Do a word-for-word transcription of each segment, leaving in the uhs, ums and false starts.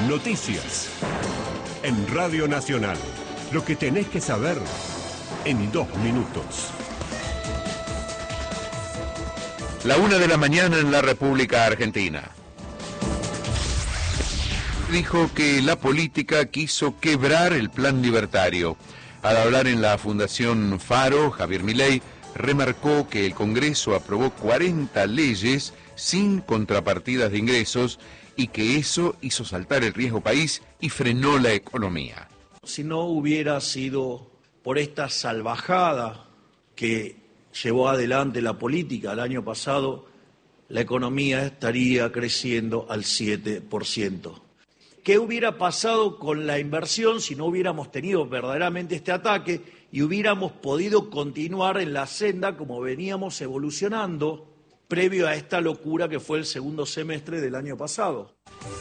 Noticias. En Radio Nacional. Lo que tenés que saber en dos minutos. La una de la mañana en la República Argentina. Dijo que la política quiso quebrar el plan libertario. Al hablar en la Fundación Faro, Javier Milei remarcó que el Congreso aprobó cuarenta leyes sin contrapartidas de ingresos y que eso hizo saltar el riesgo país y frenó la economía. Si no hubiera sido por esta salvajada que llevó adelante la política el año pasado, la economía estaría creciendo al siete por ciento. ¿Qué hubiera pasado con la inversión si no hubiéramos tenido verdaderamente este ataque y hubiéramos podido continuar en la senda como veníamos evolucionando previo a esta locura que fue el segundo semestre del año pasado?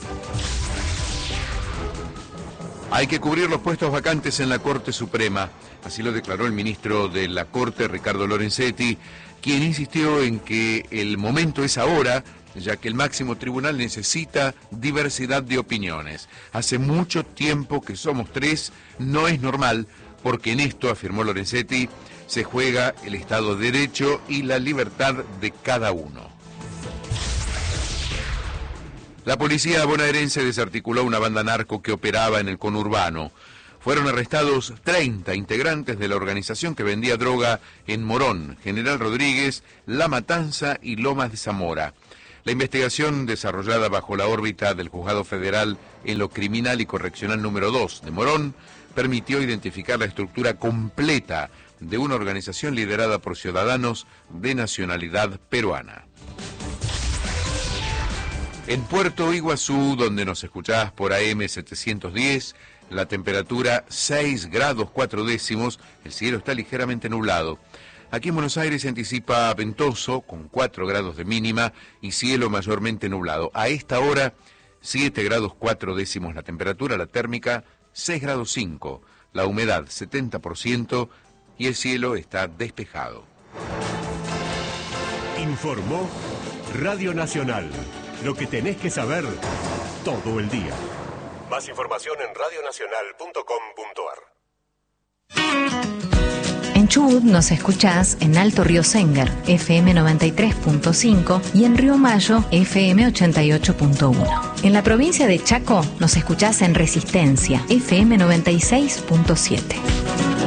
Hay que cubrir los puestos vacantes en la Corte Suprema, así lo declaró el ministro de la Corte, Ricardo Lorenzetti, quien insistió en que el momento es ahora, ya que el máximo tribunal necesita diversidad de opiniones. Hace mucho tiempo que somos tres, no es normal, porque en esto, afirmó Lorenzetti, se juega el Estado de Derecho y la libertad de cada uno. La policía bonaerense desarticuló una banda narco que operaba en el conurbano. Fueron arrestados treinta integrantes de la organización que vendía droga en Morón, General Rodríguez, La Matanza y Lomas de Zamora. La investigación, desarrollada bajo la órbita del Juzgado Federal en lo Criminal y Correccional número dos de Morón, permitió identificar la estructura completa de una organización liderada por ciudadanos de nacionalidad peruana. En Puerto Iguazú, donde nos escuchás por A M setecientos diez, la temperatura seis grados cuatro décimos, el cielo está ligeramente nublado. Aquí en Buenos Aires se anticipa ventoso, con cuatro grados de mínima y cielo mayormente nublado. A esta hora, siete grados cuatro décimos la temperatura, la térmica seis grados cinco, la humedad setenta por ciento y el cielo está despejado. Informó Radio Nacional. Lo que tenés que saber todo el día. Más información en radionacional punto com punto ar. En Chubut nos escuchás en Alto Río Sénger, F M noventa y tres punto cinco y en Río Mayo, F M ochenta y ocho punto uno. En la provincia de Chaco nos escuchás en Resistencia, F M noventa y seis punto siete.